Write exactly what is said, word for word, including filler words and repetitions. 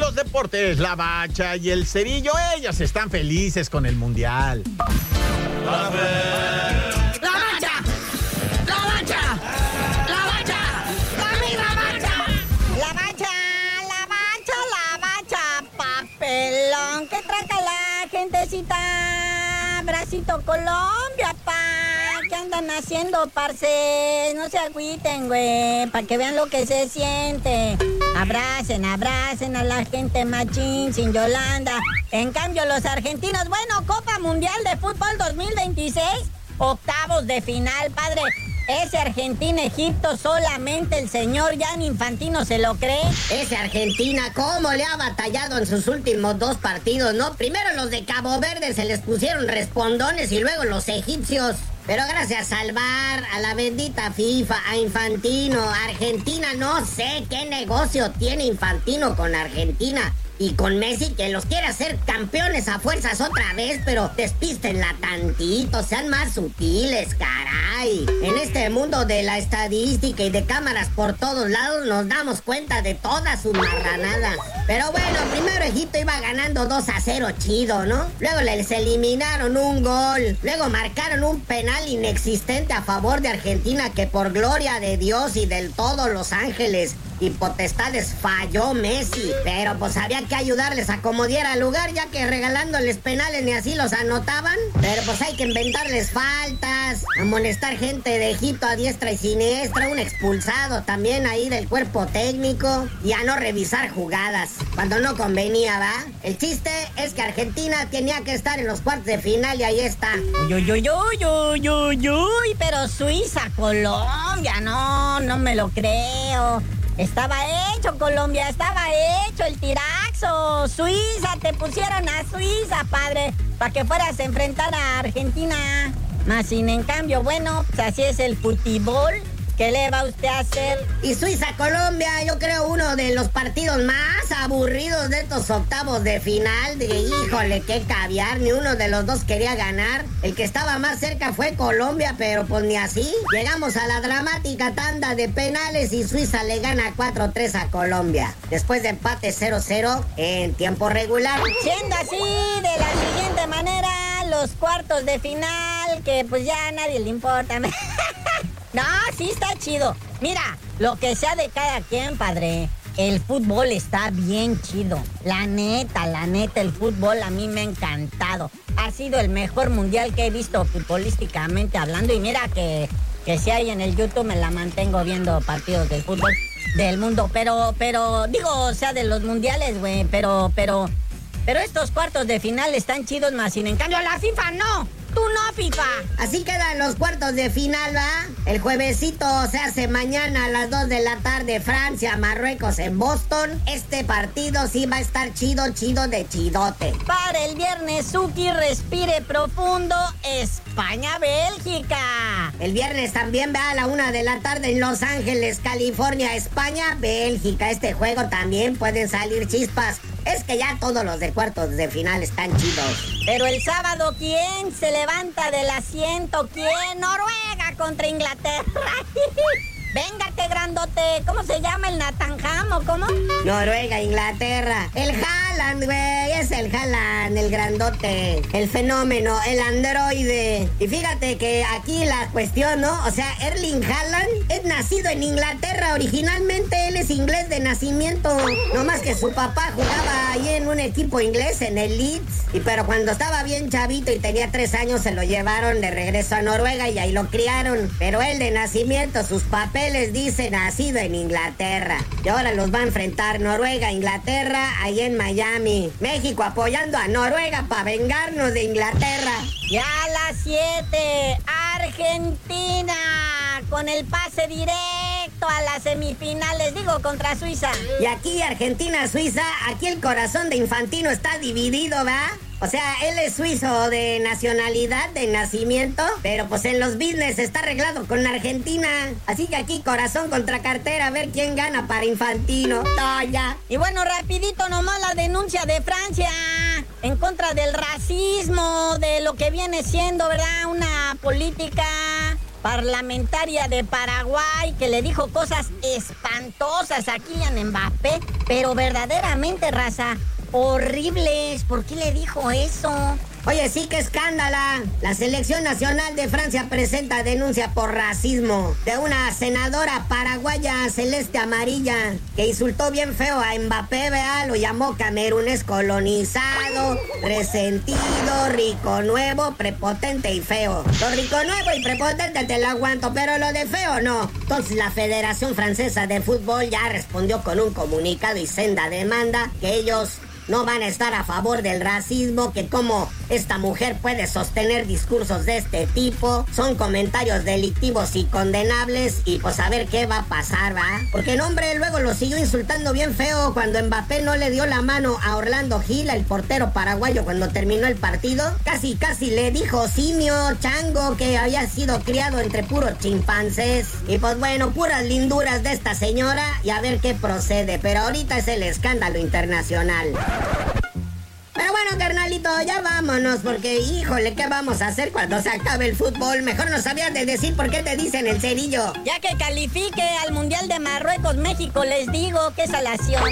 los deportes, la Bacha y el Cerillo, ellas están felices con el Mundial. ¡La Bacha! ¡La Bacha! ¡La Bacha! ¡La Bacha! La Bacha, la Bacha, la Bacha, papelón. ¿Qué traga la gentecita? Bracito Colombia, pa. ¿Qué andan haciendo, parce? No se agüiten, güey, para que vean lo que se siente. Abracen, abracen a la gente machín, sin Yolanda. En cambio, los argentinos, bueno, Copa Mundial de Fútbol dos mil veintiséis, octavos de final, padre. Ese Argentina-Egipto solamente el señor Gianni Infantino se lo cree. Ese Argentina, ¿cómo le ha batallado en sus últimos dos partidos, no? Primero los de Cabo Verde se les pusieron respondones y luego los egipcios. Pero gracias al V A R, a la bendita FIFA, a Infantino, Argentina, no sé qué negocio tiene Infantino con Argentina. Y con Messi, que los quiere hacer campeones a fuerzas otra vez, pero despístenla tantito, sean más sutiles, caray. En este mundo de la estadística y de cámaras por todos lados nos damos cuenta de todas sus marranadas. Pero bueno, primero Egipto iba ganando dos a cero chido, ¿no? Luego les eliminaron un gol. Luego marcaron un penal inexistente a favor de Argentina que por gloria de Dios y del todo Los Ángeles y potestades falló Messi. Pero pues había que ayudarles a como diera lugar, ya que regalándoles penales ni así los anotaban. Pero pues hay que inventarles faltas, amonestar gente de Egipto a diestra y siniestra, un expulsado también ahí del cuerpo técnico, y a no revisar jugadas cuando no convenía, ¿va? El chiste es que Argentina tenía que estar en los cuartos de final y ahí está. Uy, uy, uy, uy, uy, uy, uy, pero Suiza, Colombia, no, no me lo creo. Estaba hecho, Colombia, estaba hecho el tiraxo. Suiza, te pusieron a Suiza, padre, para que fueras a enfrentar a Argentina. Más sin en cambio, bueno, pues así es el fútbol. ¿Qué le va usted a hacer? Y Suiza-Colombia, yo creo uno de los partidos más aburridos de estos octavos de final. De híjole, qué caviar, ni uno de los dos quería ganar. El que estaba más cerca fue Colombia, pero pues ni así. Llegamos a la dramática tanda de penales y Suiza le gana cuatro tres a Colombia. Después de empate cero cero en tiempo regular. Siendo así, de la siguiente manera, los cuartos de final, que pues ya a nadie le importa. No, sí está chido. Mira, lo que sea de cada quien, padre. El fútbol está bien chido. La neta, la neta, el fútbol a mí me ha encantado. Ha sido el mejor mundial que he visto futbolísticamente hablando. Y mira que, que si hay en el YouTube me la mantengo viendo partidos del fútbol del mundo. Pero, pero, digo, o sea, de los mundiales, güey. Pero, pero, pero estos cuartos de final están chidos, más sin en cambio la FIFA no. Tú no, FIFA. Así quedan los cuartos de final, ¿va? El juevesito se hace mañana a las dos de la tarde, Francia, Marruecos en Boston. Este partido sí va a estar chido, chido de chidote. Para el viernes, Suki, respire profundo, España, Bélgica. El viernes también va a la una de la tarde en Los Ángeles, California, España, Bélgica. Este juego también pueden salir chispas. Es que ya todos los de cuartos de final están chidos. Pero el sábado, ¿quién se levanta del asiento? ¿Quién? Noruega contra Inglaterra. Véngate, grandote. ¿Cómo se llama? ¿El Natanjam o cómo? Noruega, Inglaterra. El Haaland, güey. Es el Haaland, el grandote. El fenómeno, el androide. Y fíjate que aquí la cuestión, ¿no? O sea, Erling Haaland es nacido en Inglaterra. Originalmente él es inglés de nacimiento. No más que su papá jugaba ahí en un equipo inglés, en el Leeds. Y pero cuando estaba bien chavito y tenía tres años, se lo llevaron de regreso a Noruega y ahí lo criaron. Pero él de nacimiento, sus papeles les dice nacido en Inglaterra. Y ahora los va a enfrentar Noruega, Inglaterra, ahí en Miami. México apoyando a Noruega para vengarnos de Inglaterra. Ya a las siete, Argentina con el pase directo a las semifinales, digo, contra Suiza. Y aquí Argentina-Suiza, aquí el corazón de Infantino está dividido, ¿va? O sea, él es suizo de nacionalidad, de nacimiento, pero pues en los business está arreglado con Argentina. Así que aquí corazón contra cartera, a ver quién gana para Infantino. ¡Toya! Y bueno, rapidito nomás la denuncia de Francia en contra del racismo, de lo que viene siendo, ¿verdad? Una política parlamentaria de Paraguay que le dijo cosas espantosas a Kylian Mbappé, pero verdaderamente, raza, horribles. ¿Por qué le dijo eso? Oye, sí, qué escándala. La Selección Nacional de Francia presenta denuncia por racismo de una senadora paraguaya celeste amarilla que insultó bien feo a Mbappé, vea, lo llamó camerunés colonizado, resentido, rico nuevo, prepotente y feo. Lo rico nuevo y prepotente te lo aguanto, pero lo de feo no. Entonces la Federación Francesa de Fútbol ya respondió con un comunicado y senda demanda que ellos no van a estar a favor del racismo, que como esta mujer puede sostener discursos de este tipo, son comentarios delictivos y condenables, y pues a ver qué va a pasar, ¿va? Porque el hombre luego lo siguió insultando bien feo cuando Mbappé no le dio la mano a Orlando Gil, el portero paraguayo, cuando terminó el partido. Casi, casi le dijo simio, chango, que había sido criado entre puros chimpancés. Y pues bueno, puras linduras de esta señora, y a ver qué procede, pero ahorita es el escándalo internacional. Pero bueno, carnalito, ya vámonos, porque híjole, ¿qué vamos a hacer cuando se acabe el fútbol? Mejor no sabías de decir por qué te dicen el cerillo. Ya que califique al Mundial de Marruecos, México, les digo que es salación.